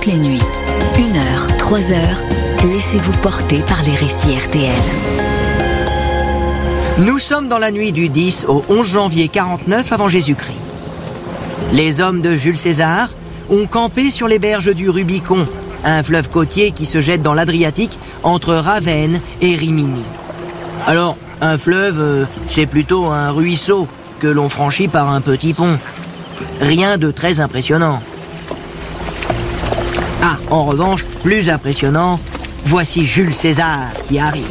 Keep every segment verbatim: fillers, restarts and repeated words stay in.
les nuits. Une heure, trois heures, laissez-vous porter par les récits R T L. Nous sommes dans la nuit du dix au onze janvier quarante-neuf avant Jésus-Christ. Les hommes de Jules César ont campé sur les berges du Rubicon, un fleuve côtier qui se jette dans l'Adriatique entre Ravenne et Rimini. Alors, un fleuve, euh, c'est plutôt un ruisseau que l'on franchit par un petit pont. Rien de très impressionnant. Ah, en revanche, plus impressionnant, voici Jules César qui arrive.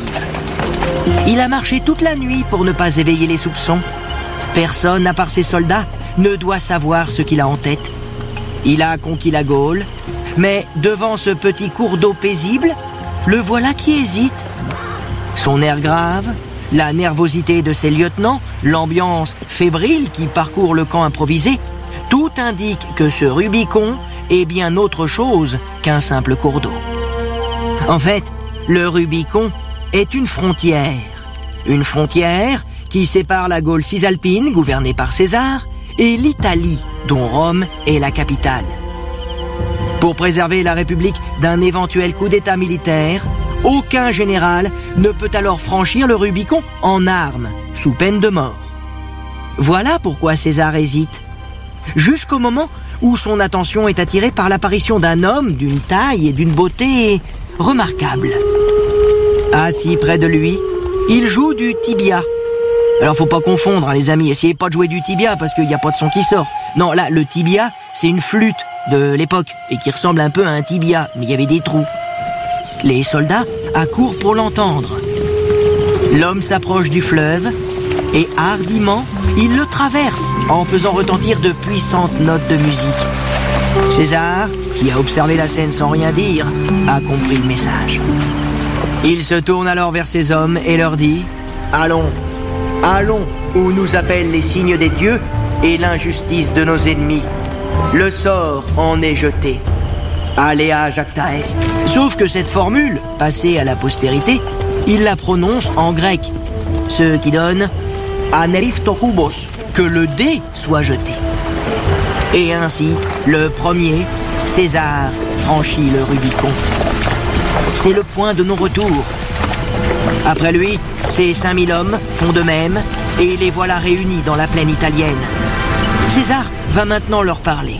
Il a marché toute la nuit pour ne pas éveiller les soupçons. Personne, à part ses soldats, ne doit savoir ce qu'il a en tête. Il a conquis la Gaule, mais devant ce petit cours d'eau paisible, le voilà qui hésite. Son air grave, la nervosité de ses lieutenants, l'ambiance fébrile qui parcourt le camp improvisé, tout indique que ce Rubicon est bien autre chose qu'un simple cours d'eau. En fait, le Rubicon est une frontière. Une frontière qui sépare la Gaule cisalpine, gouvernée par César, et l'Italie, dont Rome est la capitale. Pour préserver la République d'un éventuel coup d'État militaire, aucun général ne peut alors franchir le Rubicon en armes, sous peine de mort. Voilà pourquoi César hésite. Jusqu'au moment où son attention est attirée par l'apparition d'un homme d'une taille et d'une beauté remarquables. Assis près de lui, il joue du tibia. Alors faut pas confondre, hein, les amis, essayez pas de jouer du tibia parce qu'il n'y a pas de son qui sort. Non, là, le tibia, c'est une flûte de l'époque et qui ressemble un peu à un tibia, mais il y avait des trous. Les soldats accourent pour l'entendre. L'homme s'approche du fleuve et hardiment, il le traverse en faisant retentir de puissantes notes de musique. César, qui a observé la scène sans rien dire, a compris le message. Il se tourne alors vers ses hommes et leur dit « Allons, allons où nous appellent les signes des dieux et l'injustice de nos ennemis. Le sort en est jeté. Alea jacta est. » Sauf que cette formule, passée à la postérité, il la prononce en grec, ce qui donne « aneриφτοκούμπος », que le dé soit jeté. Et ainsi, le premier, César, franchit le Rubicon. C'est le point de non-retour. Après lui, ces cinq mille hommes font de même et les voilà réunis dans la plaine italienne. César va maintenant leur parler.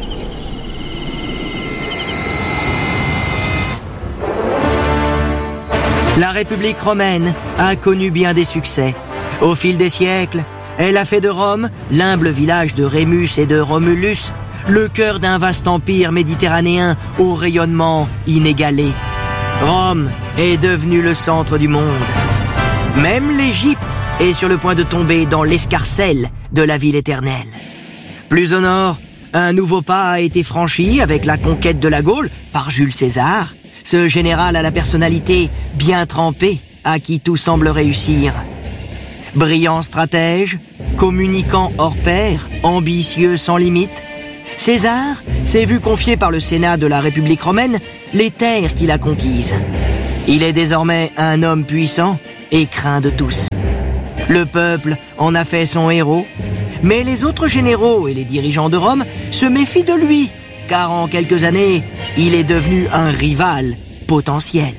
La République romaine a connu bien des succès. Au fil des siècles, elle a fait de Rome, l'humble village de Rémus et de Romulus, le cœur d'un vaste empire méditerranéen au rayonnement inégalé. Rome est devenue le centre du monde. Même l'Égypte est sur le point de tomber dans l'escarcelle de la ville éternelle. Plus au nord, un nouveau pas a été franchi avec la conquête de la Gaule par Jules César, ce général à la personnalité bien trempée, à qui tout semble réussir. Brillant stratège, communicant hors pair, ambitieux sans limite, César s'est vu confier par le Sénat de la République romaine les terres qu'il a conquises. Il est désormais un homme puissant et craint de tous. Le peuple en a fait son héros, mais les autres généraux et les dirigeants de Rome se méfient de lui, car en quelques années, il est devenu un rival potentiel.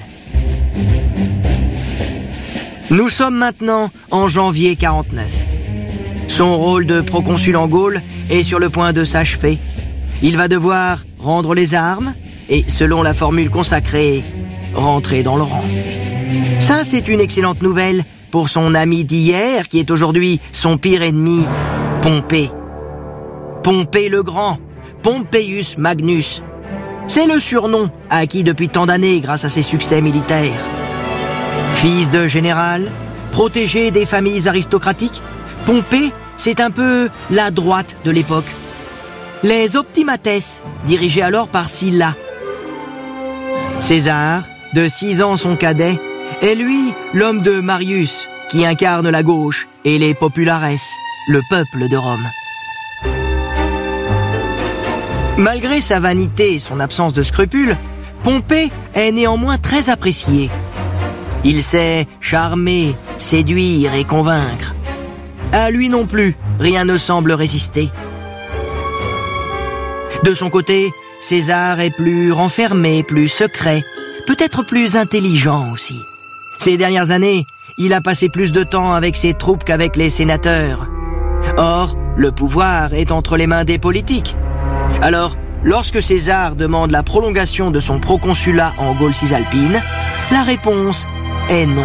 Nous sommes maintenant en janvier quarante-neuf. Son rôle de proconsul en Gaule est sur le point de s'achever. Il va devoir rendre les armes et, selon la formule consacrée, rentrer dans le rang. Ça, c'est une excellente nouvelle pour son ami d'hier, qui est aujourd'hui son pire ennemi, Pompée. Pompée le Grand, Pompeius Magnus. C'est le surnom acquis depuis tant d'années grâce à ses succès militaires. Fils de général, protégé des familles aristocratiques, Pompée, c'est un peu la droite de l'époque. Les Optimates, dirigés alors par Sylla. César, de six ans son cadet, est lui l'homme de Marius, qui incarne la gauche et les populares, le peuple de Rome. Malgré sa vanité et son absence de scrupules, Pompée est néanmoins très apprécié. Il sait charmer, séduire et convaincre. À lui non plus, rien ne semble résister. De son côté, César est plus renfermé, plus secret, peut-être plus intelligent aussi. Ces dernières années, il a passé plus de temps avec ses troupes qu'avec les sénateurs. Or, le pouvoir est entre les mains des politiques. Alors, lorsque César demande la prolongation de son proconsulat en Gaule cisalpine, la réponse est non.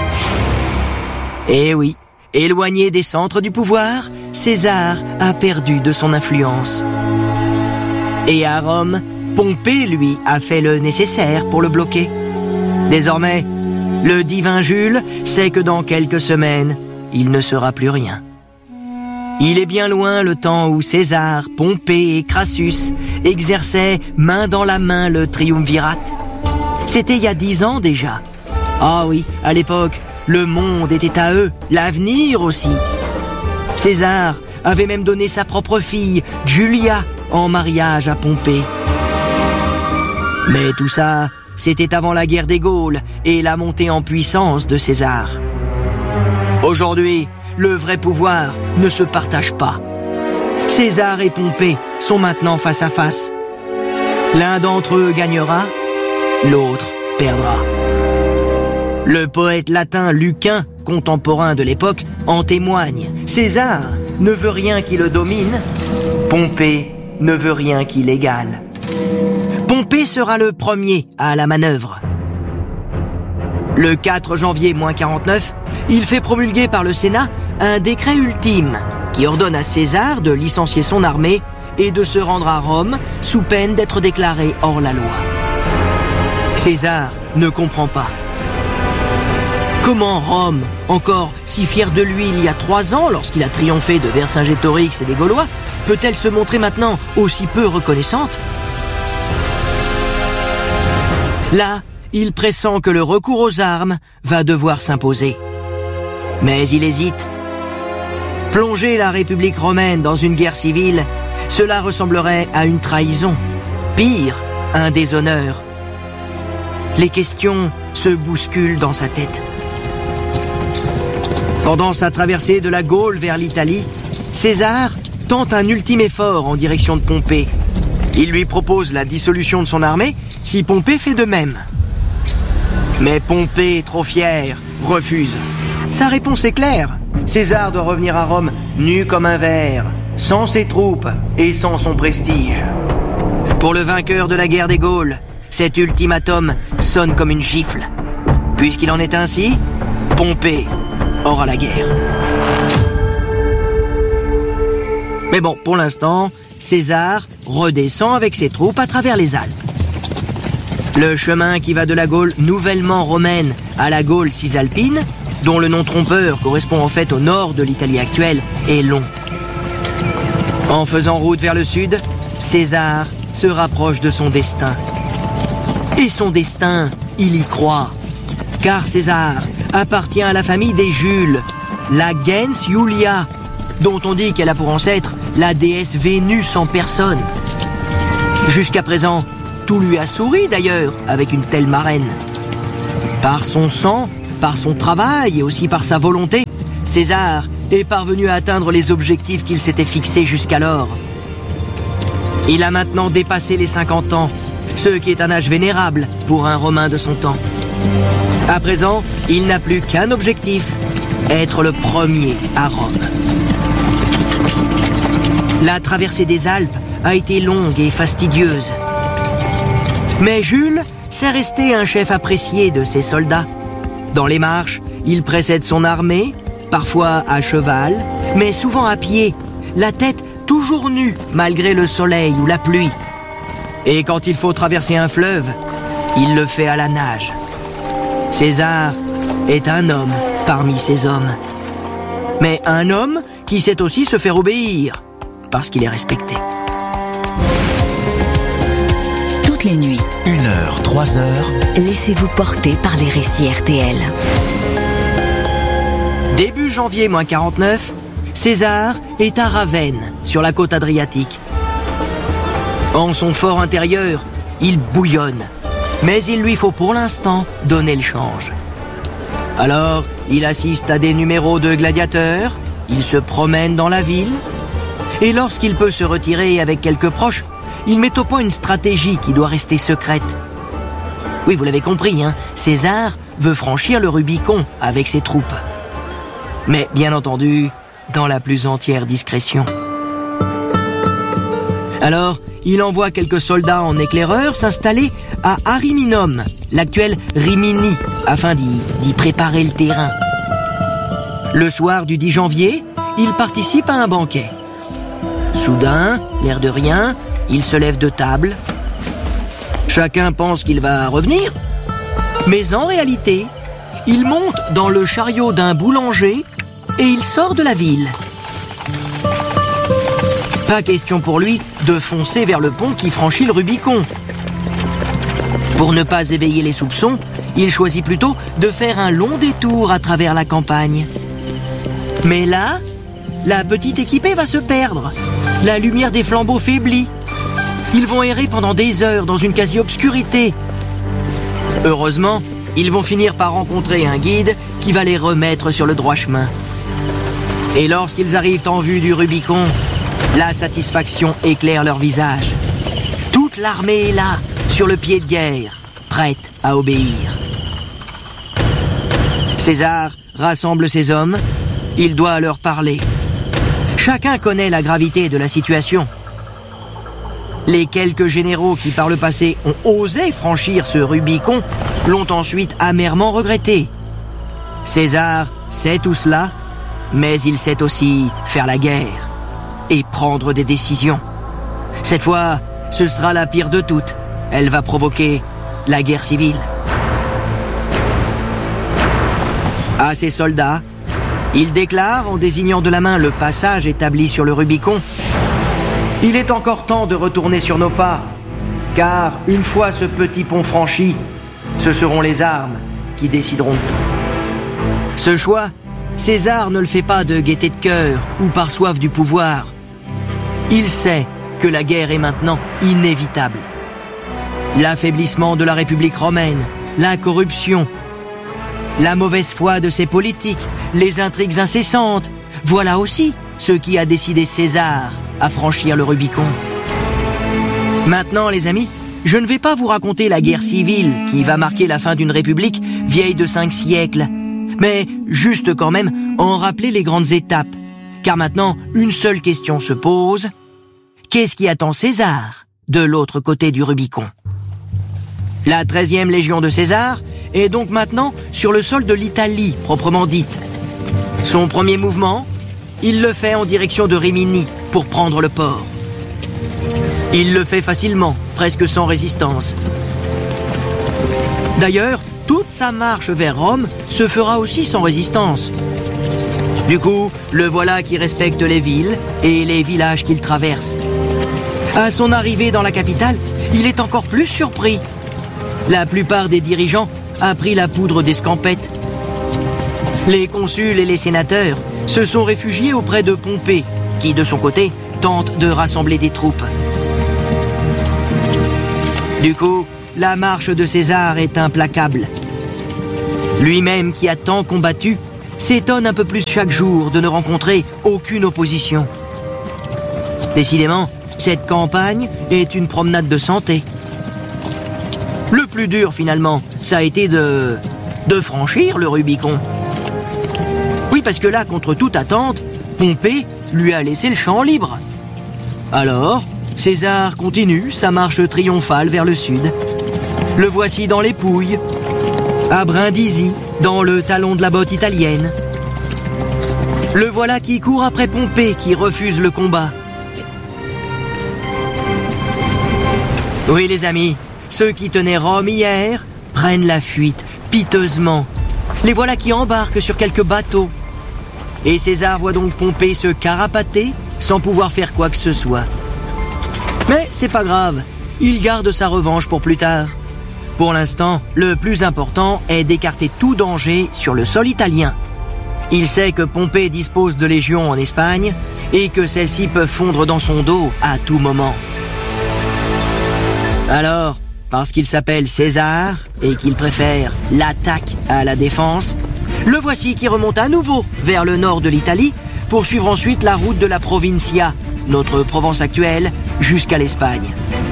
Eh oui, éloigné des centres du pouvoir, César a perdu de son influence. Et à Rome, Pompée, lui, a fait le nécessaire pour le bloquer. Désormais, le divin Jules sait que dans quelques semaines, il ne sera plus rien. Il est bien loin le temps où César, Pompée et Crassus exerçaient main dans la main le triumvirat. C'était il y a dix ans déjà. Ah oui, à l'époque, le monde était à eux, l'avenir aussi. César avait même donné sa propre fille, Julia, en mariage à Pompée. Mais tout ça, c'était avant la guerre des Gaules et la montée en puissance de César. Aujourd'hui, le vrai pouvoir ne se partage pas. César et Pompée sont maintenant face à face. L'un d'entre eux gagnera, l'autre perdra. Le poète latin Lucain, contemporain de l'époque, en témoigne. César ne veut rien qui le domine, Pompée ne veut rien qui l'égale. Pompée sera le premier à la manœuvre. Le quatre janvier moins quarante-neuf, il fait promulguer par le Sénat un décret ultime qui ordonne à César de licencier son armée et de se rendre à Rome sous peine d'être déclaré hors la loi. César ne comprend pas. Comment Rome, encore si fière de lui il y a trois ans lorsqu'il a triomphé de Vercingétorix et des Gaulois, peut-elle se montrer maintenant aussi peu reconnaissante ? Là, il pressent que le recours aux armes va devoir s'imposer. Mais il hésite. Plonger la République romaine dans une guerre civile, cela ressemblerait à une trahison. Pire, un déshonneur. Les questions se bousculent dans sa tête. Pendant sa traversée de la Gaule vers l'Italie, César tente un ultime effort en direction de Pompée. Il lui propose la dissolution de son armée si Pompée fait de même. Mais Pompée, trop fier, refuse. Sa réponse est claire. César doit revenir à Rome nu comme un ver, sans ses troupes et sans son prestige. Pour le vainqueur de la guerre des Gaules, cet ultimatum sonne comme une gifle. Puisqu'il en est ainsi, Pompée aura la guerre. Mais bon, pour l'instant, César redescend avec ses troupes à travers les Alpes. Le chemin qui va de la Gaule nouvellement romaine à la Gaule cisalpine, dont le nom trompeur correspond en fait au nord de l'Italie actuelle, est long. En faisant route vers le sud, César se rapproche de son destin. Et son destin, il y croit. Car César appartient à la famille des Jules, la gens Julia, dont on dit qu'elle a pour ancêtre la déesse Vénus en personne. Jusqu'à présent, tout lui a souri d'ailleurs avec une telle marraine. Par son sang, par son travail et aussi par sa volonté, César est parvenu à atteindre les objectifs qu'il s'était fixés jusqu'alors. Il a maintenant dépassé les cinquante ans, ce qui est un âge vénérable pour un Romain de son temps. À présent, il n'a plus qu'un objectif, être le premier à Rome. La traversée des Alpes a été longue et fastidieuse. Mais Jules s'est resté un chef apprécié de ses soldats. Dans les marches, il précède son armée, parfois à cheval, mais souvent à pied, la tête toujours nue malgré le soleil ou la pluie. Et quand il faut traverser un fleuve, il le fait à la nage. César est un homme parmi ces hommes. Mais un homme qui sait aussi se faire obéir, parce qu'il est respecté. Toutes les nuits, Une heure, trois heures. laissez-vous porter par les récits R T L. Début janvier moins quarante-neuf, César est à Ravenne, sur la côte adriatique. En son fort intérieur, il bouillonne, mais il lui faut pour l'instant donner le change. Alors, il assiste à des numéros de gladiateurs, il se promène dans la ville, et lorsqu'il peut se retirer avec quelques proches, il met au point une stratégie qui doit rester secrète. Oui, vous l'avez compris, hein, César veut franchir le Rubicon avec ses troupes. Mais bien entendu, dans la plus entière discrétion. Alors, il envoie quelques soldats en éclaireur s'installer à Ariminum, l'actuel Rimini, afin d'y, d'y préparer le terrain. Le soir du dix janvier, il participe à un banquet. Soudain, l'air de rien, il se lève de table. Chacun pense qu'il va revenir, mais en réalité, il monte dans le chariot d'un boulanger et il sort de la ville. Pas question pour lui de foncer vers le pont qui franchit le Rubicon. Pour ne pas éveiller les soupçons, il choisit plutôt de faire un long détour à travers la campagne. Mais là, la petite équipée va se perdre. La lumière des flambeaux faiblit. Ils vont errer pendant des heures dans une quasi-obscurité. Heureusement, ils vont finir par rencontrer un guide qui va les remettre sur le droit chemin. Et lorsqu'ils arrivent en vue du Rubicon, la satisfaction éclaire leur visage. Toute l'armée est là, sur le pied de guerre, prête à obéir. César rassemble ses hommes, il doit leur parler. Chacun connaît la gravité de la situation. Les quelques généraux qui par le passé ont osé franchir ce Rubicon l'ont ensuite amèrement regretté. César sait tout cela, mais il sait aussi faire la guerre et prendre des décisions. Cette fois, ce sera la pire de toutes. Elle va provoquer la guerre civile. À ses soldats, il déclare en désignant de la main le passage établi sur le Rubicon: « Il est encore temps de retourner sur nos pas, car une fois ce petit pont franchi, ce seront les armes qui décideront de tout. » Ce choix, César ne le fait pas de gaieté de cœur ou par soif du pouvoir. Il sait que la guerre est maintenant inévitable. L'affaiblissement de la République romaine, la corruption, la mauvaise foi de ses politiques, les intrigues incessantes, voilà aussi ce qui a décidé César à franchir le Rubicon. Maintenant, les amis, je ne vais pas vous raconter la guerre civile qui va marquer la fin d'une république vieille de cinq siècles, mais juste quand même en rappeler les grandes étapes, car maintenant, une seule question se pose: qu'est-ce qui attend César de l'autre côté du Rubicon? La treizième légion de César est donc maintenant sur le sol de l'Italie proprement dite. Son premier mouvement, il le fait en direction de Rimini pour prendre le port. Il le fait facilement, presque sans résistance. D'ailleurs, toute sa marche vers Rome se fera aussi sans résistance. Du coup, le voilà qui respecte les villes et les villages qu'il traverse. À son arrivée dans la capitale, il est encore plus surpris. La plupart des dirigeants a pris la poudre d'escampette. Les consuls et les sénateurs se sont réfugiés auprès de Pompée, qui de son côté tente de rassembler des troupes. Du coup, la marche de César est implacable. Lui-même qui a tant combattu s'étonne un peu plus chaque jour de ne rencontrer aucune opposition. Décidément, cette campagne est une promenade de santé. Le plus dur, finalement, ça a été de... de franchir le Rubicon. Oui, parce que là, contre toute attente, Pompée lui a laissé le champ libre. Alors, César continue sa marche triomphale vers le sud. Le voici dans les Pouilles, à Brindisi, dans le talon de la botte italienne. Le voilà qui court après Pompée, qui refuse le combat. Oui, les amis, ceux qui tenaient Rome hier prennent la fuite, piteusement. Les voilà qui embarquent sur quelques bateaux. Et César voit donc Pompée se carapater sans pouvoir faire quoi que ce soit. Mais c'est pas grave, il garde sa revanche pour plus tard. Pour l'instant, le plus important est d'écarter tout danger sur le sol italien. Il sait que Pompée dispose de légions en Espagne et que celles-ci peuvent fondre dans son dos à tout moment. Alors, parce qu'il s'appelle César et qu'il préfère l'attaque à la défense, le voici qui remonte à nouveau vers le nord de l'Italie pour suivre ensuite la route de la Provincia, notre Provence actuelle, jusqu'à l'Espagne.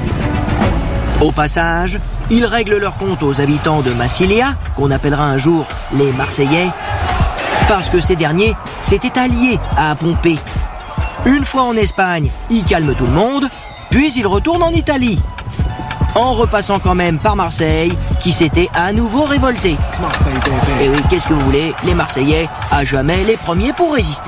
Au passage, ils règlent leur compte aux habitants de Massilia, qu'on appellera un jour les Marseillais, parce que ces derniers s'étaient alliés à Pompée. Une fois en Espagne, ils calment tout le monde, puis ils retournent en Italie, en repassant quand même par Marseille, qui s'était à nouveau révolté. Et oui, qu'est-ce que vous voulez, les Marseillais, à jamais les premiers pour résister.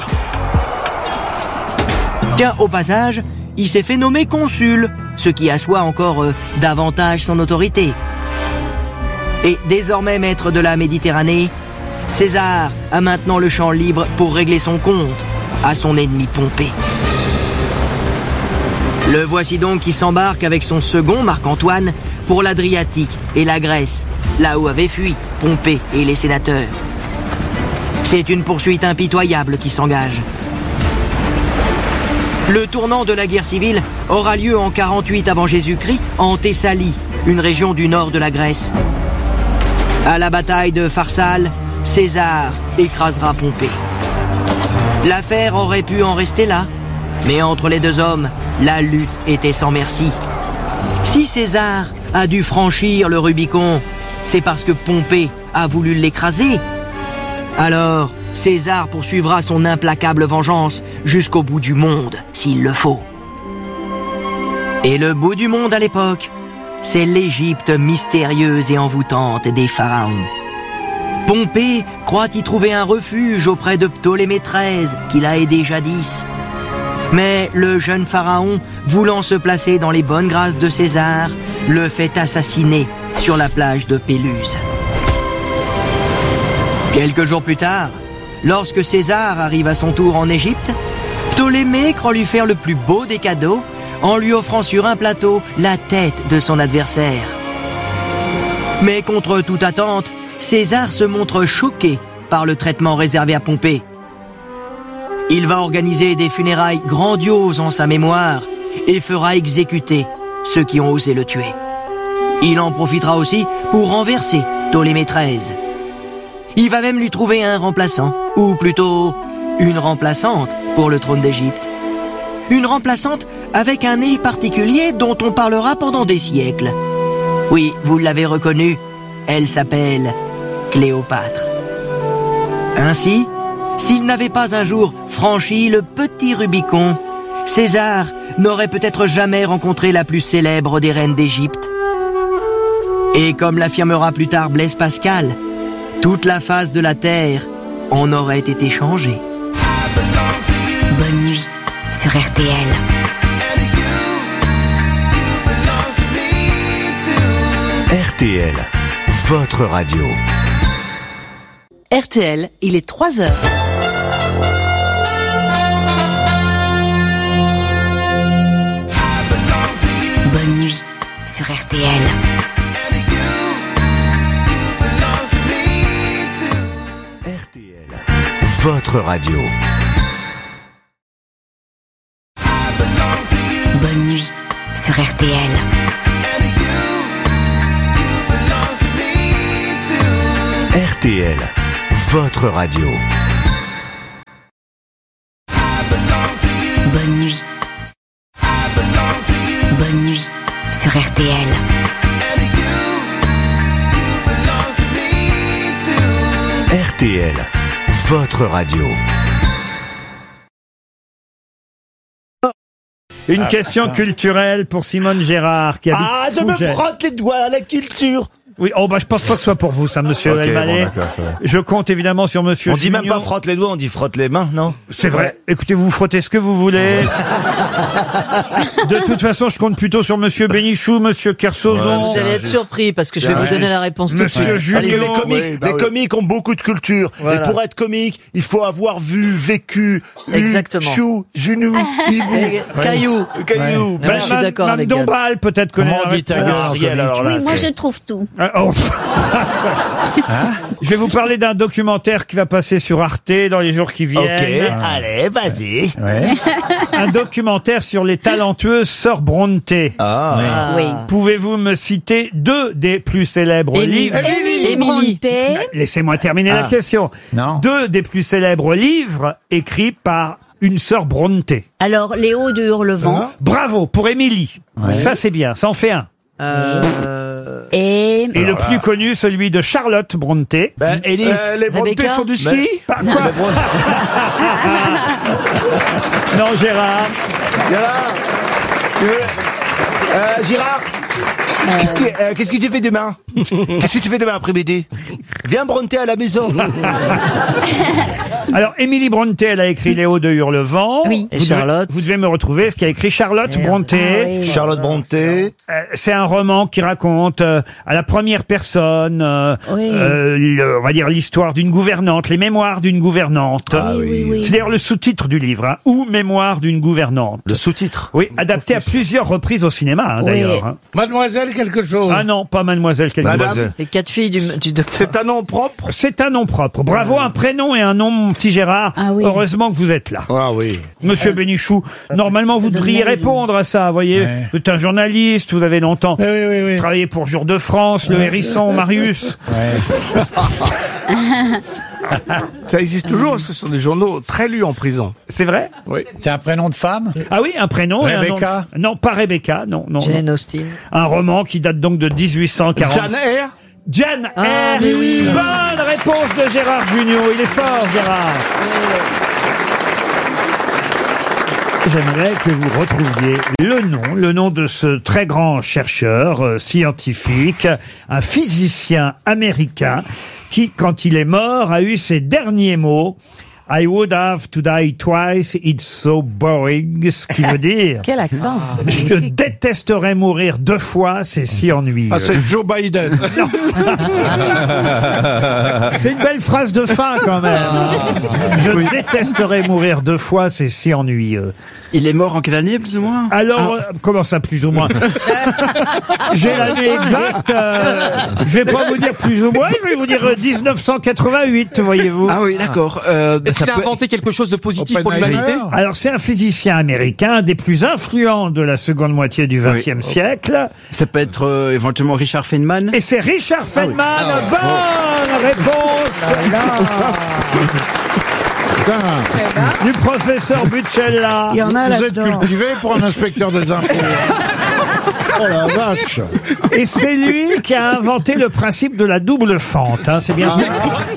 Tiens, au passage, il s'est fait nommer consul, ce qui assoit encore euh, davantage son autorité. Et désormais maître de la Méditerranée, César a maintenant le champ libre pour régler son compte à son ennemi Pompée. Le voici donc qui s'embarque avec son second, Marc-Antoine, pour l'Adriatique et la Grèce, là où avaient fui Pompée et les sénateurs. C'est une poursuite impitoyable qui s'engage. Le tournant de la guerre civile aura lieu en quarante-huit avant Jésus-Christ en Thessalie, une région du nord de la Grèce. À la bataille de Pharsale, César écrasera Pompée. L'affaire aurait pu en rester là, mais entre les deux hommes, la lutte était sans merci. Si César a dû franchir le Rubicon, c'est parce que Pompée a voulu l'écraser. Alors, César poursuivra son implacable vengeance jusqu'au bout du monde, s'il le faut. Et le bout du monde à l'époque, c'est l'Égypte mystérieuse et envoûtante des pharaons. Pompée croit y trouver un refuge auprès de Ptolémée treize, qu'il a aidé jadis. Mais le jeune pharaon, voulant se placer dans les bonnes grâces de César, le fait assassiner sur la plage de Péluse. Quelques jours plus tard, lorsque César arrive à son tour en Égypte, Ptolémée croit lui faire le plus beau des cadeaux en lui offrant sur un plateau la tête de son adversaire. Mais contre toute attente, César se montre choqué par le traitement réservé à Pompée. Il va organiser des funérailles grandioses en sa mémoire et fera exécuter ceux qui ont osé le tuer. Il en profitera aussi pour renverser Ptolémée treize. Il va même lui trouver un remplaçant, ou plutôt une remplaçante pour le trône d'Égypte. Une remplaçante avec un nez particulier dont on parlera pendant des siècles. Oui, vous l'avez reconnue, elle s'appelle Cléopâtre. Ainsi, s'il n'avait pas un jour franchi le petit Rubicon, César n'aurait peut-être jamais rencontré la plus célèbre des reines d'Égypte. Et comme l'affirmera plus tard Blaise Pascal, toute la face de la terre en aurait été changée. Bonne nuit sur R T L. R T L, votre radio. R T L, il est trois heures. Bonne nuit sur R T L. R T L, votre radio. Bonne nuit sur R T L. R T L, votre radio. Bonne nuit. Bonne nuit sur R T L. R T L, votre radio. Une question culturelle pour Simone Gérard qui habite Ah, de me Fougères. frotte les doigts à la culture. Oui, oh bah je pense pas que ce soit pour vous ça, monsieur Ok, Elmaleh. bon, d'accord, ça va. Je compte évidemment sur monsieur On dit même Junio. pas frotte les doigts, on dit frotte les mains, non? C'est vrai. Écoutez, vous frottez ce que vous voulez. De toute façon, je compte plutôt sur monsieur Bénichou, monsieur Kersozon, Vous allez être surpris parce que je vais Ouais. vous donner la réponse tout de monsieur suite. Parce que Junio. les comiques, Oui, bah les oui. comiques ont beaucoup de culture. Voilà. Et pour être comique, il faut avoir vu, vécu, eu, Exactement. chou, genou, hibou, Et Caillou. caillou. Ouais. Moi, je suis Mme d'accord Mme avec Yann. Dombal peut-être connaît la Mandy ta réponse. gueule. Ariel, alors là, Oui, moi c'est- je trouve tout. Ah, oh. Je vais vous parler d'un documentaire qui va passer sur Arte dans les jours qui Ok, viennent. allez, vas-y. Un documentaire sur les talentueuses sœurs Bronte. Ah, Oui. Pouvez-vous me citer deux des plus célèbres Émilie. livres Émilie. Laissez-moi terminer la Ah. question. Non. Deux des plus célèbres livres écrits par une sœur Bronte. Alors, Léo de Hurlevent. Bravo pour Émilie. Ça c'est bien, ça en fait un. Euh... Et... Et le plus connu, celui de Charlotte Brontë. Ben, Ellie, euh, les Brontë Rebecca font du ski. Pas quoi Non, Gérard. Gérard. Euh, Gérard. Qu'est-ce que, euh, qu'est-ce que tu fais demain? Qu'est-ce que tu fais demain après-midi? Viens Brontë à la maison. Alors, Émilie Brontë, elle a écrit Léo de Hurlevent. Oui. Et Vous devez- Charlotte. Vous devez me retrouver ce qu'a écrit Charlotte Brontë. Ah oui. Charlotte Brontë. Euh, c'est un roman qui raconte euh, à la première personne, euh, Oui. euh, le- on va dire l'histoire d'une gouvernante, les mémoires d'une gouvernante. oui, oui, oui. C'est d'ailleurs le sous-titre du livre, hein, ou Mémoires d'une gouvernante. Le sous-titre. Oui, adapté à plusieurs reprises au cinéma, hein, Oui. d'ailleurs. hein. Mademoiselle quelque chose. Ah non, pas Mademoiselle quelque Madame. chose. Les quatre filles du, du docteur. C'est un nom propre. C'est un nom propre. Bravo, un prénom et un nom, mon petit Gérard. Ah oui. Heureusement que vous êtes là. Ah oui. Monsieur Bénichou, normalement vous devriez répondre à ça, vous voyez. Ouais. Vous êtes un journaliste, vous avez longtemps Oui, oui, oui, oui. travaillé pour Jour de France, Le Hérisson, Marius. Ça existe toujours. Ce sont des journaux très lus en prison. C'est vrai? Oui. C'est un prénom de femme. Ah oui, un prénom et un nom. Rebecca. de- Non, pas Rebecca, non, non. Jane non. Austen. Un roman qui date donc de dix-huit cent quarante. Jeanne Eyre. Jane Ah, Eyre. mais oui. Bonne réponse de Gérard Junior. Il est fort, Gérard. J'aimerais que vous retrouviez le nom, le nom de ce très grand chercheur euh, scientifique, un physicien américain qui, quand il est mort, a eu ces derniers mots. I would have to die twice, it's so boring, ce qui veut dire Quel accent. je détesterais mourir deux fois, c'est si ennuyeux. Ah, c'est Joe Biden. C'est une belle phrase de fin quand même. Je détesterais mourir deux fois, c'est si ennuyeux. Il est mort en quelle année, plus ou moins? Alors, euh, comment ça, plus ou moins? J'ai l'année exacte. euh, je vais pas vous dire plus ou moins, je vais vous dire euh, dix-neuf cent quatre-vingt-huit, voyez-vous. Ah oui, d'accord. Euh, Est-ce ça qu'il a peut- inventé quelque chose de positif pour Oppenheimer. l'humanité? Alors, c'est un physicien américain, un des plus influents de la seconde moitié du vingtième siècle. Ça peut être euh, éventuellement Richard Feynman. Et c'est Richard Feynman. Bonne réponse du professeur Butchella. Il y en a Vous êtes là-dedans. cultivé pour un inspecteur des impôts. Oh la vache. Et c'est lui qui a inventé le principe de la double fente. Hein, c'est bien ça.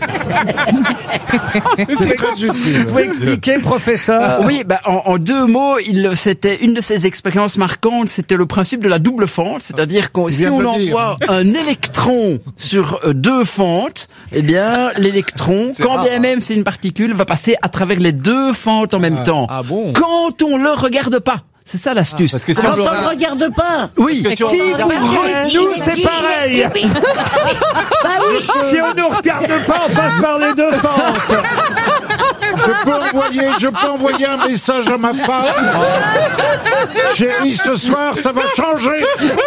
C'est très utile. Vous pouvez expliquer, professeur? Oui, bah, en, en deux mots, il, c'était une de ses expériences marquantes, c'était le principe de la double fente, c'est-à-dire que si vient on de le dire. envoie un électron sur euh, deux fentes, eh bien, l'électron, quand rare. bien même c'est une particule, va passer à travers les deux fentes en même temps. ah bon Quand on le regarde pas. C'est ça l'astuce. Parce que si Quand on le on ne regarde pas. Oui, que si on si regarde- vous Parce que- Nous, il- c'est il- pareil. il- Bah oui. Si on ne regarde pas, on passe par les deux fentes. Je peux envoyer, je peux envoyer un message à ma femme. Chérie, ce soir, ça va changer.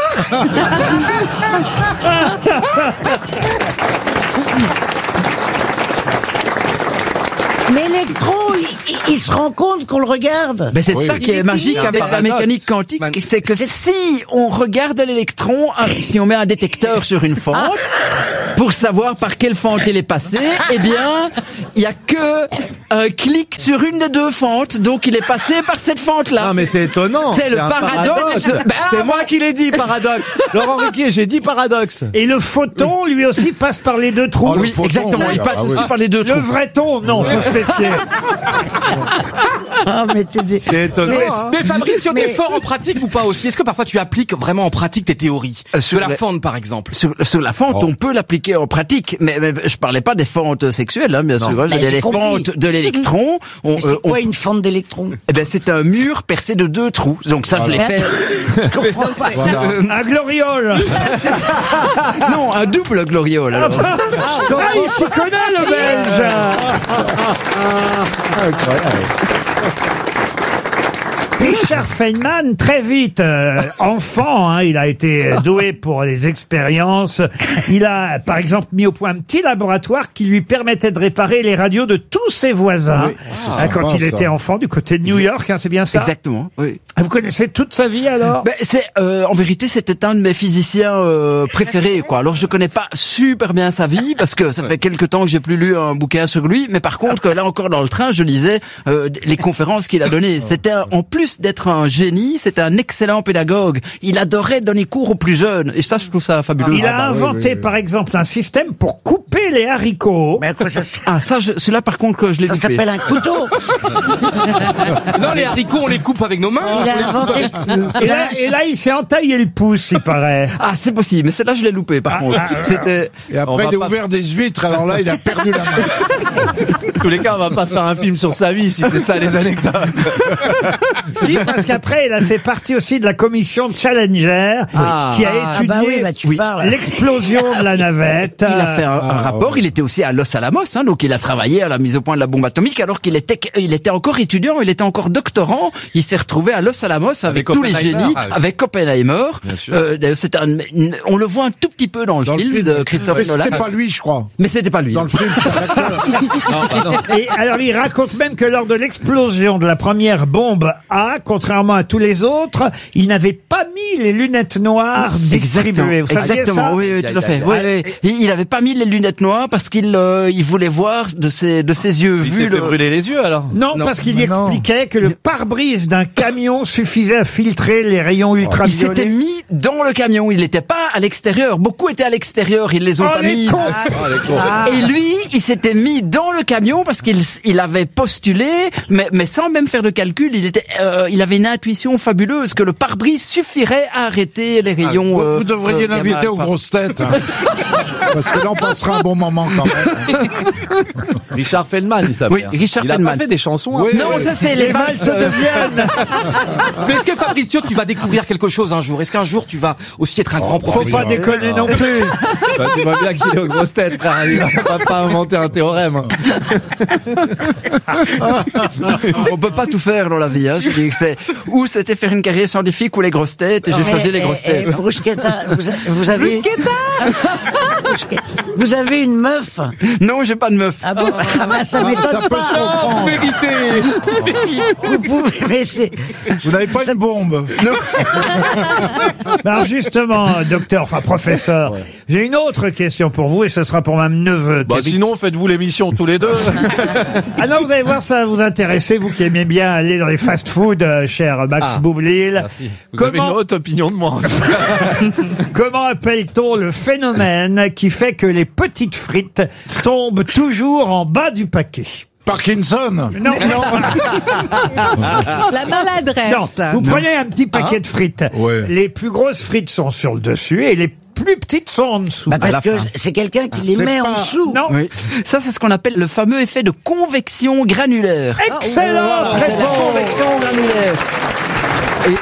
Mais l'électron, il, il- il se rend compte qu'on le regarde. Ben c'est Oui. ça qui est magique un avec la paradoxe. mécanique quantique, Man- c'est que si on regarde l'électron, un- si on met un détecteur sur une fente, pour savoir par quelle fente il est passé, eh bien, il y a que un clic sur une des deux fentes, donc il est passé par cette fente-là. Ah mais c'est étonnant. C'est le un paradoxe. Ben, C'est moi qui l'ai dit, paradoxe. Laurent Ruquier, j'ai dit paradoxe. Et le photon, lui aussi, passe par les deux trous. Oh, le oui, photon, exactement, oui, il passe ah oui. aussi par les deux Le trous. vrai ton, non, faut se méfier. Ah, mais t'es des- C'est étonnant. Mais- hein. Mais Fabrice, tu Mais- es fort en pratique ou pas aussi? Est-ce que parfois tu appliques vraiment en pratique tes théories? Euh, sur Sur la les- fente, par exemple. Sur, sur la fente, Oh. on peut l'appliquer en pratique, mais, mais je parlais pas des fentes sexuelles, hein, bien sûr. hein, Mais Il y a j'ai les compris. fentes de l'électron. On, Mais c'est euh, on- quoi une fente d'électrons? eh ben, c'est un mur percé de deux trous. Donc ça, je l'ai Voilà. fait. Je comprends pas. Euh, Un gloriole. non, un double gloriole. Alors. Ah, il s'y connaît, le Belge. Richard Feynman, très vite, euh, enfant, hein, il a été doué pour les expériences. Il a, par exemple, mis au point un petit laboratoire qui lui permettait de réparer les radios de tous ses voisins. Hein, quand sympa, il ça. était enfant, du côté de New York, hein, c'est bien ça? Exactement. Oui. Vous connaissez toute sa vie, alors? Ben, c'est euh, en vérité c'était un de mes physiciens euh, préférés quoi. Alors je connais pas super bien sa vie parce que ça fait quelque temps que j'ai plus lu un bouquin sur lui, mais par contre que là encore dans le train je lisais euh, les conférences qu'il a données. C'était un- en plus plus d'être un génie, c'était un excellent pédagogue. Il adorait donner cours aux plus jeunes. Et ça, je trouve ça fabuleux. Il a Ah bah oui, inventé, oui, oui. par exemple, un système pour couper les haricots. Mais à quoi ça, Ah, ça, je, celui-là, par contre, que je l'ai ça loupé. s'appelle un couteau. Non, les haricots, on les coupe avec nos mains. Il a inventé. Et là, et là, il s'est entaillé le pouce, il paraît. Ah, c'est possible, mais celle-là, je l'ai loupé, par Ah, contre. ah, ah. C'était... Et après, il a ouvert des huîtres, alors là, il a perdu la main. En tous les cas, on va pas faire un film sur sa vie si c'est ça les anecdotes. Si, parce qu'après, il a fait partie aussi de la commission Challenger, Ah. qui a Ah étudié bah oui, bah tu parles. l'explosion de la navette. Il a fait un, un Ah, rapport, ouais. il était aussi à Los Alamos, hein, donc il a travaillé à la mise au point de la bombe atomique, alors qu'il était, il était encore étudiant, il était encore doctorant, il s'est retrouvé à Los Alamos avec, Avec tous les Oppenheimer, génies, ah oui. avec Oppenheimer. Bien sûr. Euh, d'ailleurs, c'est un, une- on le voit un tout petit peu dans le, Dans film, le film de Christophe Mais Nolan. c'était pas lui, je crois. Mais c'était pas lui. Dans le film, c'est un acteur. Et alors, il raconte même que lors de l'explosion de la première bombe A, contrairement à tous les autres, il n'avait pas mis les lunettes noires distribuées. Vous saviez Exactement, ça oui, oui, tout à fait. Oui, oui. Il, il avait pas mis les lunettes noires parce qu'il euh, il voulait voir de ses de ses yeux Il vus s'est le... fait brûler les yeux alors. Non, Non. parce qu'il Mais non. expliquait que le pare-brise d'un camion suffisait à filtrer les rayons Il s'était ultraviolets. mis dans le camion, il n'était pas à l'extérieur. Beaucoup étaient à l'extérieur, ils les ont Oh, pas les mis. cons. Et lui, il s'était mis dans le camion parce qu'il il avait postulé, mais, mais sans même faire de calcul, il était, euh, il avait une intuition fabuleuse que le pare-brise suffirait à arrêter les rayons. Vous, euh, vous devriez euh, l'inviter gamma aux alpha. grosses têtes. hein. Parce que là, on passera un bon moment quand même. Richard Feldman, il s'appelle. Oui, Richard il a Feldman. pas fait des chansons. Oui, hein. Non, oui. ça c'est Les les valses valses. de euh, Vienne. Mais est-ce que Fabricio, tu vas découvrir quelque chose un jour? Est-ce qu'un jour tu vas aussi être un grand Faut professeur? pas déconner non plus. Bah, tu vois bien qu'il est aux grosses têtes, frère. Il va pas inventer un théorème. hein. On peut pas tout faire dans la vie. Hein. Je dis que c'est ou c'était faire une carrière scientifique ou les grosses têtes, et j'ai Mais, choisi les eh, grosses eh, têtes. Bruschetta, vous, a- vous avez... Bruschetta. Vous avez une meuf? Non, j'ai pas de meuf. Ah bon? Ah ben, ça m'étonne Ça peut se pas. comprendre. Vous pouvez... Mais c'est... Vous n'avez pas une bombe. Alors justement, docteur, enfin professeur, j'ai une autre question pour vous et ce sera pour ma neveu. Bah, qui habite- sinon, faites-vous l'émission tous les deux. Ah non, vous allez voir, ça va vous intéresser, vous qui aimez bien aller dans les fast-food, euh, cher Max Ah, Boublil. Merci. Vous avez une Comment, haute opinion de moi. comment appelle-t-on le phénomène qui fait que les petites frites tombent toujours en bas du paquet? Parkinson. Non, non, La maladresse. non. Vous prenez un petit paquet de frites. Ouais. Les plus grosses frites sont sur le dessus et les plus petites sont en dessous. Bah À la parce que fin. c'est quelqu'un qui les C'est met en pas- dessous. Non. Oui. Ça, c'est ce qu'on appelle le fameux effet de convection granulaire. Excellente C'est la réponse. convection granulaire. Et,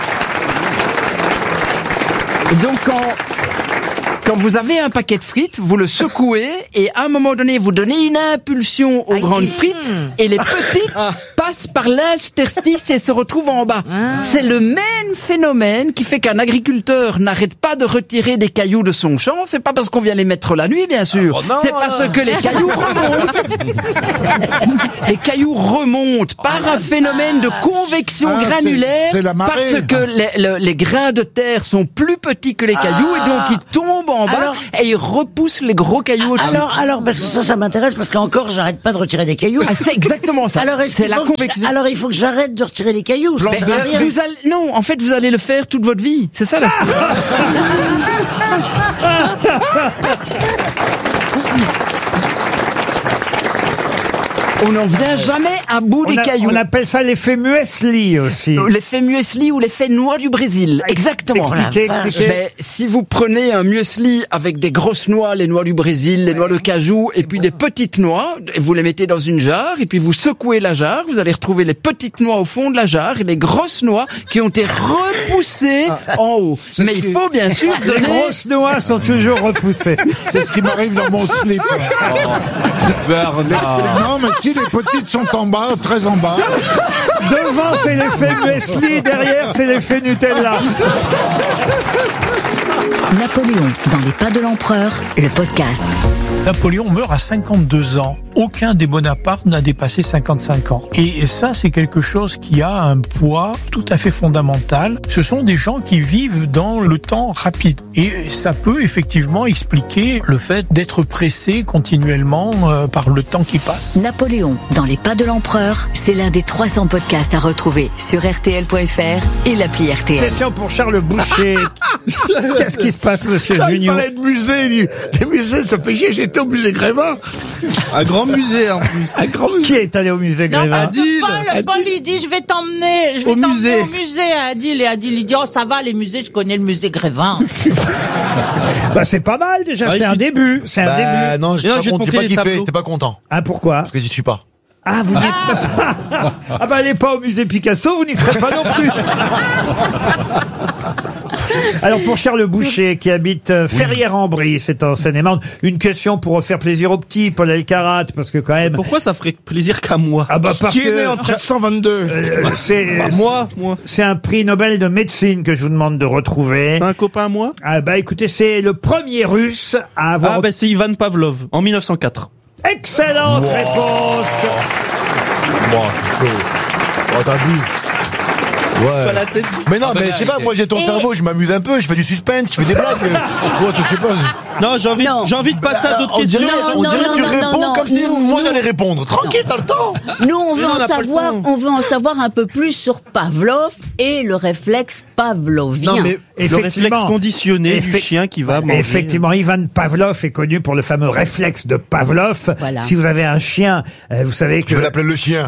et donc, quand, quand vous avez un paquet de frites, vous le secouez et à un moment donné, vous donnez une impulsion aux Aïe. grandes frites et les petites passent par l'interstice et se retrouvent en bas. C'est le même phénomène qui fait qu'un agriculteur n'arrête pas de retirer des cailloux de son champ. C'est pas parce qu'on vient les mettre la nuit, bien sûr. Oh non, C'est parce euh. que les cailloux remontent. Les cailloux remontent par un phénomène de convection Ah, c'est- granulaire c'est la marée. parce que les, le- les grains de terre sont plus petits que les cailloux et donc ils tombent en bas Alors- et ils repoussent les gros cailloux au-dessus. Alors, alors, parce que ça, ça m'intéresse, parce qu'encore, j'arrête pas de retirer des cailloux. Ah, c'est exactement ça. Alors, est-ce C'est qu'il la faut que- convection. alors, il faut que j'arrête de retirer les cailloux. ça Mais, sert à euh, rien. vous allez, non, en fait, vous allez le faire toute votre vie. C'est ça la On n'en vient jamais à bout On, des a- cailloux. on appelle ça l'effet muesli aussi. L'effet muesli ou l'effet noix du Brésil. Exactement. Expliquez, Oh la vache. expliquez. Ben, si vous prenez un muesli avec des grosses noix, les noix du Brésil, les noix de cajou, et puis des petites noix, et vous les mettez dans une jarre, et puis vous secouez la jarre, vous allez retrouver les petites noix au fond de la jarre, et les grosses noix qui ont été repoussées en haut. Mais il faut bien sûr Les donner... grosses noix sont toujours repoussées. C'est ce qui m'arrive dans mon slip. Bernard. Non, mais si les petites sont en bas, très en bas. Devant, c'est l'effet muesli, derrière, c'est l'effet Nutella. Napoléon dans les pas de l'empereur, le podcast. Napoléon meurt à cinquante-deux ans. aucun des Bonaparte n'a dépassé cinquante-cinq ans. Et ça, c'est quelque chose qui a un poids tout à fait fondamental. Ce sont des gens qui vivent dans le temps rapide. Et ça peut effectivement expliquer le fait d'être pressé continuellement euh, par le temps qui passe. Napoléon, dans les pas de l'empereur, c'est l'un des trois cents podcasts à retrouver sur R T L point F R et l'appli R T L. Question pour Charles Boucher. Qu'est-ce qui se passe, monsieur Là, il Junior? parlait de musée, il dit, les musées, ça fait chier, j'étais au musée Grévin. Un grand musée, en plus. Un grand musée. Qui est allé au musée Non, Grévin? parce que Paul, Paul, il dit, je vais t'emmener, je vais Au t'emmener musée. au musée à Adil. Et Adil, il dit, oh, ça va, les musées, je connais le musée Grévin. Bah, c'est pas mal, déjà, Ah, c'est il un dit- début. C'est un Bah début. non, j'ai Non, pas, je vais te con- j'ai montrer pas les kiffé, tableaux. j'étais pas content. Ah, pourquoi? Parce que j'y suis pas. Ah, vous n'êtes pas... Ah bah, allez pas au musée Picasso, vous n'y serez pas non plus. Alors, pour Charles Boucher, qui habite euh, Ferrières-en-Brie, c'est en Seine-et-Marne, une question pour faire plaisir au petit Paul Elkarat, parce que quand même... Pourquoi ça ferait plaisir qu'à moi? Ah bah, parce Qui est né que... en treize cent vingt-deux. euh, c'est... Bah, moi, moi. C'est un prix Nobel de médecine que je vous demande de retrouver. C'est un copain à moi? Ah bah, écoutez, c'est le premier Russe à avoir... Ah, bah, c'est Ivan Pavlov, en mille neuf cent quatre. Excellente réponse. Bon, c'est chaud. Oh, t'as vu? Ouais. Mais non, mais je sais pas, moi j'ai ton cerveau, je m'amuse un peu, je fais du suspense, je fais des blagues. Ouais, je sais pas. Non, j'ai envie, Non. j'ai envie de passer à d'autres On questions. dirait, on non, dirait non, que tu non, réponds non, comme si non, moi non. j'allais répondre. Tranquille, t'as le temps. Nous, on veut Mais non, on en n'a pas le savoir, temps. on veut en savoir un peu plus sur Pavlov et le réflexe pavlovien. Non, mais le Effectivement. réflexe conditionné du Effe- chien qui va manger. Effectivement, Ivan Pavlov est connu pour le fameux réflexe de Pavlov. Voilà. Si vous avez un chien, euh, vous savez que... Je vais l'appeler le chien.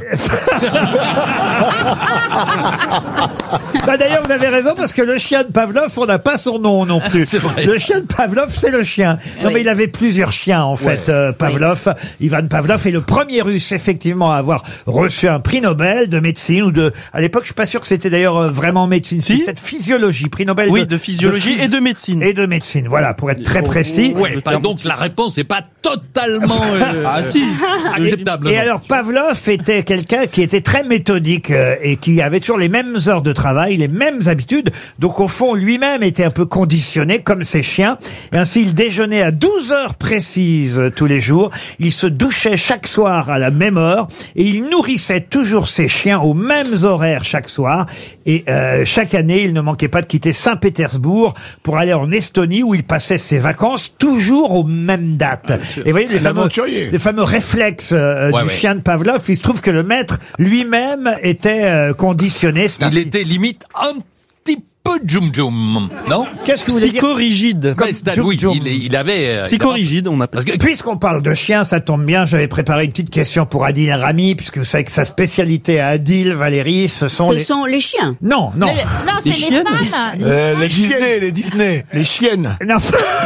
Bah, d'ailleurs, vous avez raison, parce que le chien de Pavlov, on n'a pas son nom non plus. C'est vrai. Le chien de Pavlov, c'est le chien. Non, Oui. mais il avait plusieurs chiens, en fait, euh, Pavlov. Ivan Pavlov est le premier Russe, effectivement, à avoir reçu un prix Nobel de médecine ou de... À l'époque, je suis pas sûr que c'était d'ailleurs euh, vraiment médecine. Si. C'est peut-être physiologie, prix Nobel Oui, de, de physiologie phys- et de médecine. Et de médecine, voilà, pour être très précis. Ouais, bah, donc la réponse n'est pas totalement euh, Ah, si. acceptable. Et non. alors Pavlov était quelqu'un qui était très méthodique euh, et qui avait toujours les mêmes heures de travail, les mêmes habitudes. Donc au fond, lui-même était un peu conditionné comme ses chiens. Et ainsi, il déjeunait à douze heures précises euh, tous les jours. Il se douchait chaque soir à la même heure et il nourrissait toujours ses chiens aux mêmes horaires chaque soir. Et euh, chaque année, il ne manquait pas de quitter Saint-Pétersbourg pour aller en Estonie où il passait ses vacances toujours aux mêmes dates. Et vous voyez les Un fameux, aventurier. les fameux réflexes euh, Ouais, du ouais. chien de Pavlov. Il se trouve que le maître lui-même était euh, conditionné. C'est Il ainsi- était limite un petit peu djoum-djoum, non? Qu'est-ce que vous voulez dire? Psychorigide. Ouais, c'est- Djoum oui, Djoum. il, il avait... euh, Psychorigide, on appelle. Parce que, Puisqu'on parle de chien, ça tombe bien, j'avais préparé une petite question pour Adil Rami, puisque vous savez que sa spécialité à Adil, Valérie, ce sont Ce les... sont les chiens. Non, non. Les- non, c'est Les les, chiennes. femmes. Euh, les Disney, les Disney. Les chiennes. Non.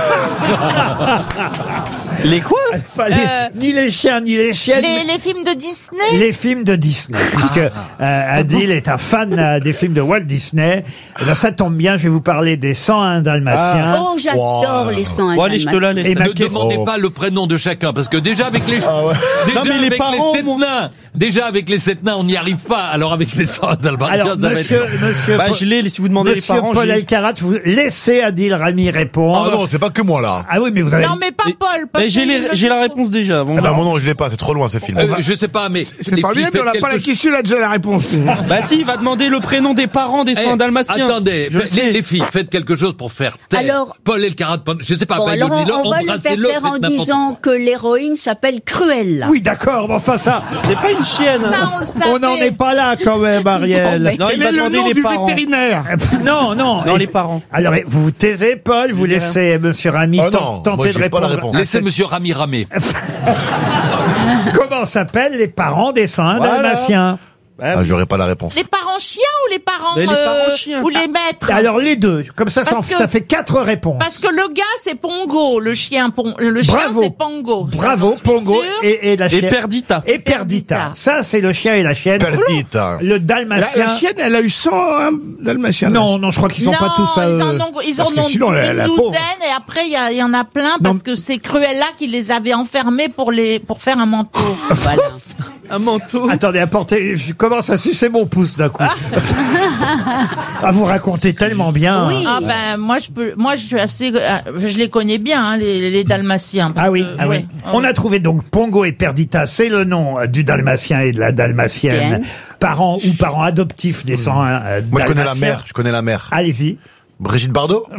Les quoi? Pas les- Euh, ni les chiens, ni les chiennes. Les, les films de Disney. Les films de Disney, puisque euh, Adil est un fan euh, des films de Walt Disney. Eh ben, ça tombe bien, je vais vous parler des cent un Dalmatiens. Oh, j'adore Wow. les sangs. Bon, allez, je te la laisse. Et ma ne question- demandez pas le prénom de chacun, parce que déjà avec les, Ah ouais. déjà Non, mais les avec parents, les sept mon- nains, déjà avec les sept nains, on n'y arrive pas. Alors avec les cent dalmatiens, Alors, ça va monsieur, être... monsieur, Bah, Paul- je l'ai, si vous demandez monsieur les parents, Paul je l'ai. Elkarat, vous laissez Adil Rami répondre. Ah non, c'est pas que moi là. Ah oui, mais vous avez... Non, mais pas Et- Paul. parce Mais j'ai que les- le- j'ai la réponse déjà. Bon, Ah bah, mon nom, je l'ai pas, c'est trop loin ce film. Euh, je sais pas, mais... C'est les pas filles, bien, mais on n'a faites pas la quelque question, il a déjà la réponse. Bah si, il va demander le prénom des parents des Eh, cent dalmatiens. Attendez, Je le les, sais. les filles, faites quelque chose pour faire taire Alors- Paul Elkarat. Je sais pas, Bon, Bayou, alors on, dis-le, on va le faire embrassez-le, taire en faites n'importe disant quoi. que l'héroïne s'appelle Cruella. Oui, d'accord, mais enfin ça, C'est pas une chienne. hein. Ça, on le savait. on n'en est pas là quand même, Ariel. Bon, ben- Non, il Quel va est le demander nom les du parents. vétérinaire? Non, non. Non, Et- les parents. Alors, vous vous taisez, Paul, vous laissez Monsieur Rami Ah ten- non, tenter moi, de j'ai pas la répondre. réponse. à Laissez cette- monsieur Rami Ramé. Comment s'appellent les parents des cent un Voilà. Dalmatiens? Ah, j'aurais pas la réponse. Les parents chiens ou les parents, Mais les euh, parents chiens. ou les maîtres? Alors les deux, comme ça, ça, Parce que- ça fait quatre réponses. Parce que le gars c'est Pongo, le chien pon- le chien Bravo. c'est Pongo. Bravo, J'en suis Pongo sûre. et, et la Et chienne. Perdita. Et Perdita. Ça, c'est le chien et la chienne. Perdita. Le La, Dalmatien. la chienne, elle a eu cent un dalmatiens. Non, non, je crois qu'ils sont non, pas tous. ils euh, en ont, ils en parce que ont sinon, la- une la douzaine pauvre. et après il y, a- il y en a plein parce Non. que c'est Cruella qui les avait enfermés pour les pour faire un manteau. Voilà. Un manteau. Attendez, apportez, je commence à sucer mon pouce d'un coup. Ah, vous racontez tellement bien. Oui. Ah ben moi je peux, moi je suis assez, euh, je les connais bien hein, les, les Dalmatiens. parce Ah oui, que, ah oui. ouais. On a trouvé donc Pongo et Perdita, c'est le nom euh, du Dalmatien et de la Dalmatienne, parents ou parents adoptifs des cent un euh, Moi, je connais la Dalmatiens. mère. Je connais la mère. Allez-y. Brigitte Bardot.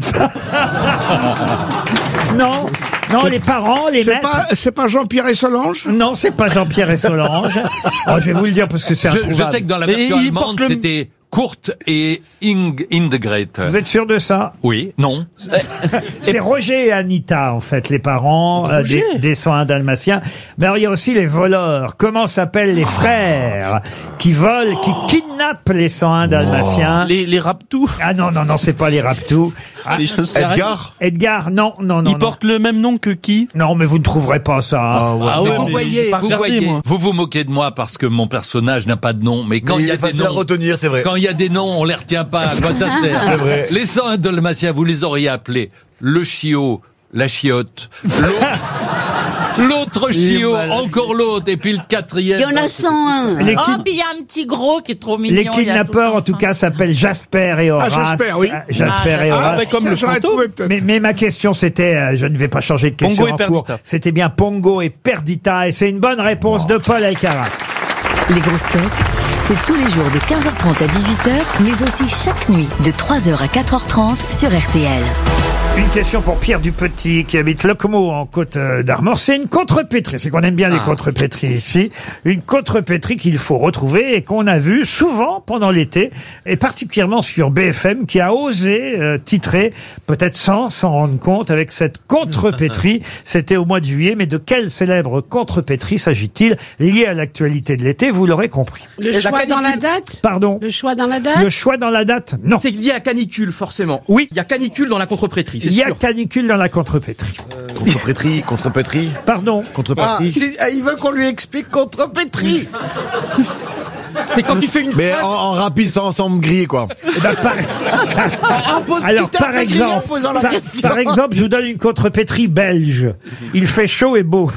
Non, non, les parents, les C'est maîtres. pas, c'est pas Jean-Pierre et Solange? Non, c'est pas Jean-Pierre et Solange. Oh, je vais vous le dire parce que c'est Je, introuvable. je sais que dans la Mais version il allemande, porte le- c'était Kurt et Ing Indegret. Vous êtes sûr de ça? Oui, non. C'est Roger et Anita, en fait, les parents euh, des, des cent un Dalmatiens. Mais alors, il y a aussi les voleurs. Comment s'appellent les frères qui volent, qui kidnappent les cent un Dalmatiens? Les, les raptous. Ah non, non, non, c'est pas les raptous. Ah, Les chaussettes. Edgar. Edgar, non, non, non. Il non. porte le même nom que qui? Non, mais vous ne trouverez pas ça. hein. Ah ouais. Ah Mais ouais, vous mais voyez, j'ai pas vous regardé, voyez, moi. vous vous moquez de moi parce que mon personnage n'a pas de nom. Mais quand Mais il y a est des facile à noms, retenir, c'est vrai. quand il y a des noms, on les retient pas. À quoi ça sert? C'est vrai. Les cent un Dalmatiens, vous les auriez appelés le chiot, la chiotte, l'autre, l'autre chiot, encore l'autre, et puis le quatrième. Il y en a cent un. Les, Oh kid- puis il y a un petit gros qui est trop mignon. les il y a tout kidnappeurs, en tout enfant. cas, s'appellent Jasper et Horace. Jasper, oui. Euh, Jasper Ah, et Ah, Horace. bah, comme le J'aurais fantôme. trouvé, peut-être. Mais, mais ma question, c'était, euh, je ne vais pas changer de question Pongo et en cours. Perdita. C'était bien Pongo et Perdita, et c'est une bonne réponse de Paul Alcarat. Les grosses têtes, c'est tous les jours de quinze heures trente à dix-huit heures, mais aussi chaque nuit de trois heures à quatre heures trente sur R T L. Une question pour Pierre Dupetit, qui habite Locmo, en Côte d'Armor. C'est une contrepétrie. C'est qu'on aime bien les contrepétries ici. Une contrepétrie qu'il faut retrouver et qu'on a vue souvent pendant l'été, et particulièrement sur B F M, qui a osé euh, titrer, peut-être sans s'en rendre compte, avec cette contrepétrie. C'était au mois de juillet, mais de quelle célèbre contrepétrie s'agit-il liée à l'actualité de l'été? Vous l'aurez compris. Le La choix canicule. dans la date Pardon. Le choix dans la date Le choix dans la date? Non. C'est lié à canicule, forcément. Oui. Il y a canicule dans la contrepétrie, c'est Il y a sûr. canicule dans la contrepétrie. Contrepétrie, contrepétrie, Pardon. Ah, contrepartie. si- ah, il veut qu'on lui explique contrepétrie. C'est quand tu fais une Mais phrase. en, en rapide, sans, sans me griller, quoi. Eh ben, par... Alors, par exemple, par, par exemple, je vous donne une contrepétrie belge. Il fait chaud et beau.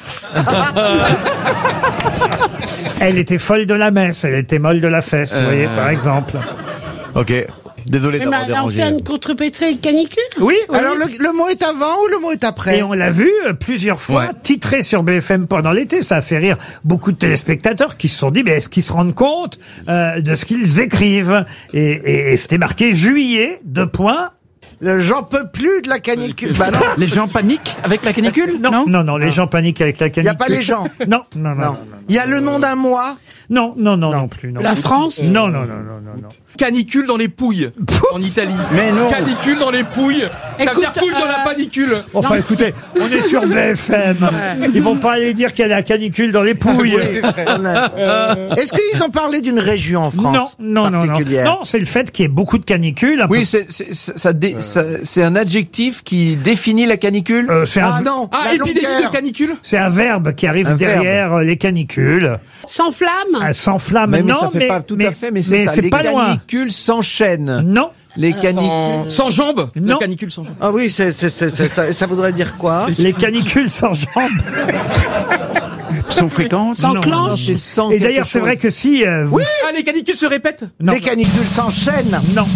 Elle était folle de la messe, elle était molle de la fesse, vous voyez, par exemple. Ok. Désolé Mais d'avoir maintenant, on dérangé. fait une contrepétrie avec canicule Oui, oui. Alors, le, le mot est avant ou le mot est après? Et on l'a vu euh, plusieurs fois, Ouais. titré sur B F M pendant l'été. Ça a fait rire beaucoup de téléspectateurs qui se sont dit, mais est-ce qu'ils se rendent compte euh, de ce qu'ils écrivent? Et, et, et c'était marqué juillet, deux points. Le j'en peux plus de la canicule. Bah non. Les gens paniquent avec la canicule? Non, non, non, les gens paniquent avec la Il canicule. n'y a pas les gens. Non, non, non. Non. Il y a le nom d'un mois. Non, non, non, non plus. Non. La France Non, non, non, non, non, non. Canicule dans les pouilles en Italie. Mais non. Canicule dans les pouilles. Ça veut dire Écoute, pouille dans euh, la panicule. Enfin, écoutez, on est sur B F M. Ils vont pas aller dire qu'il y a la canicule dans les pouilles. Oui, on a- euh, Est-ce qu'ils ont parlé d'une région en France Non, non, non, non. particulière Non, c'est le fait qu'il y ait beaucoup de canicules. un Oui, peu- c'est c'est- ça dé- ça- c'est un adjectif qui définit la canicule. euh, c'est un, Ah non, Ah, la épidémie longueur. de canicule. c'est un verbe qui arrive Un derrière euh, les canicules. Sans flamme Ah, sans flamme, mais, mais non, ça fait mais, pas tout mais- à fait, mais c'est ça. Les pas loin. canicules s'enchaînent. Non, Les canicules. Sans jambes. Non. La canicule sans jambes. Ah oui, c'est, c'est, c'est, c'est- ça, ça voudrait dire quoi? les canicules sans jambes. Sont fréquentes? Sans Non, clanche Non, c'est sans Et quelque d'ailleurs, c'est chose. vrai que si euh, vous... Ah, les canicules se répètent. Non. Les canicules s'enchaînent. Non.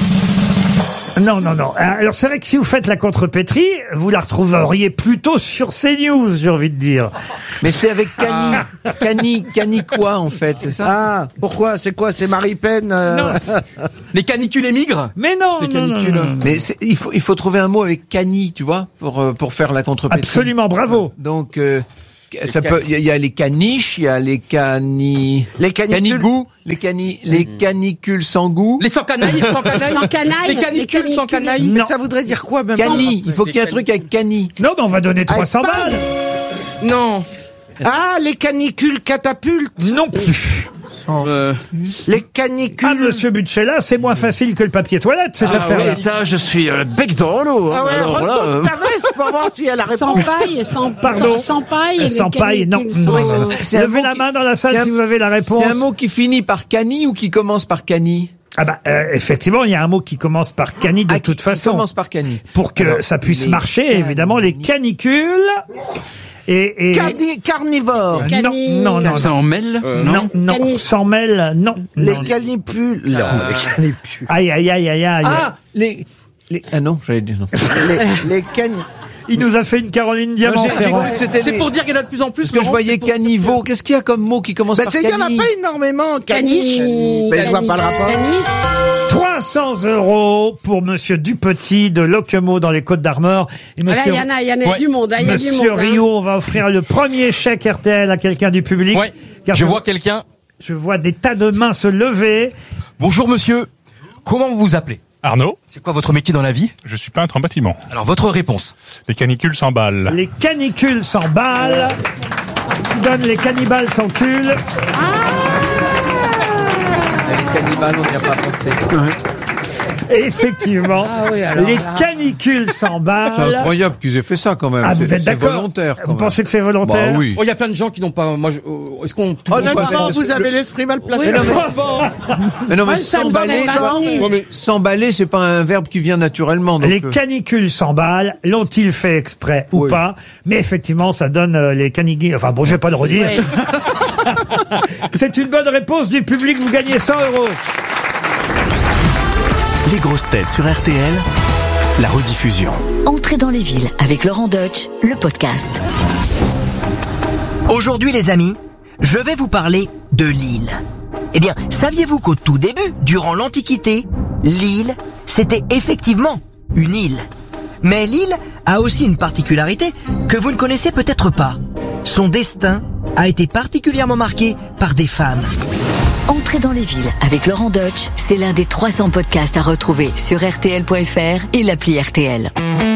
Non, non, non. Alors, c'est vrai que si vous faites la contrepétrie, vous la retrouveriez plutôt sur CNews, j'ai envie de dire. Mais c'est avec cani, cani, cani quoi en fait, c'est ça? Ah, pourquoi? C'est quoi? C'est Marie Pen euh, Non. Les canicules émigrent. Mais non, Les non, non, canicules. non, non. Mais c'est- il faut il faut trouver un mot avec cani, tu vois, pour euh, pour faire la contrepétrie. Absolument, bravo. Donc euh, ça peut il y, a- il y a les caniches, il y a les cani Les canicules. canigous, les cani les canicules sans goût. Les sans canailles. Sans canailles. Sans canaille Les canicules les sans canailles. Mais Non. ça voudrait dire quoi, même? Cani, il faut qu'il y ait un truc avec cani. Non, mais on va donner trois cents pas- balles. Non. Ah, les canicules catapultes. Non plus. Euh, Les canicules. Ah, monsieur Butchella, c'est moins facile que le papier toilette, cette Ah affaire-là. oui, ça, je suis euh, bec dans l'eau. hein. Ah ouais, Alors là, retourne euh, ta veste pour voir si elle a Sans répondu. paille, sans, Pardon. sans, sans paille. les Sans paille, non. canicules non. sans- C'est un Levez mot la qui- main dans la salle c'est un- si vous avez la réponse. C'est un mot qui finit par cani ou qui commence par cani? Ah bah, euh, effectivement, il y a un mot qui commence par cani de Ah, toute qui- qui façon. commence par cani. Pour que Alors, ça puisse les marcher, évidemment, les canicules. Et, et... Carni- carnivore. Non, non, non. Ça non. en mêle Euh, non, non, Canis. sans mêle, non. Les non. canipules. Non, Euh. les canipules. Aïe, aïe, aïe, aïe, aïe. Ah, les, les, ah non, j'allais dire non. Les, les cani... Il nous a fait une Caroline Diamant, j'ai- j'ai Ferrand. cru que c'était C'est les- pour dire qu'il y en a de plus en plus. Parce que je Laurent, voyais c'est pour- caniveau. Qu'est-ce qu'il y a comme mot qui commence Bah, par c'est- il y en a cani? pas énormément. Caniche. Caniche. Mais je vois pas le rapport. Caniche. trois cents euros pour Monsieur Dupetit de Locquemont dans les Côtes-d'Armor. Et Voilà, Monsieur, il y en a, il y en a Ouais. du monde. hein, Il y a du Monsieur monde. hein. Rio, on va offrir le premier chèque R T L à quelqu'un du public. Ouais. Car Je vois quelqu'un. je vois des tas de mains se lever. Bonjour monsieur. Comment vous vous appelez? Arnaud, C'est quoi votre métier dans la vie? je suis peintre en bâtiment. Alors votre réponse. Les canicules s'emballent. Les canicules s'emballent. Qui donnent les cannibales sans cul. Les cannibales, on n'y a pas pensé. Et effectivement, Ah oui, alors les là. canicules C'est s'emballent. incroyable qu'ils aient fait ça quand même. Ah, vous C'est- êtes c'est d'accord? volontaire. quand Vous même. pensez que c'est volontaire? Bah oui. Oh, il y a plein de gens qui n'ont pas. Moi, je- euh, est-ce qu'on. tout le monde peut- Honnêtement, vous avez l'esprit mal placé. Oui, Mais non, mais, mais non, mais Moi, ça me s'emballer, semble pas venir. ouais, mais s'emballer, c'est pas un verbe qui vient naturellement. Donc, Les euh, canicules s'emballent, l'ont-ils fait exprès ou Oui. pas? Mais effectivement, ça donne euh, les canicules. Enfin bon, je vais pas le redire. Ouais. C'est une bonne réponse du public, vous gagnez cent euros. Les grosses têtes sur R T L, la rediffusion. Entrez dans les villes avec Laurent Deutsch, le podcast. Aujourd'hui, les amis, je vais vous parler de Lille. Eh bien, saviez-vous qu'au tout début, durant l'Antiquité, Lille, c'était effectivement une île. Mais Lille a aussi une particularité que vous ne connaissez peut-être pas. Son destin a été particulièrement marqué par des femmes. Entrez dans les villes avec Laurent Deutsch, c'est l'un des trois cents podcasts à retrouver sur R T L point F R et l'appli R T L.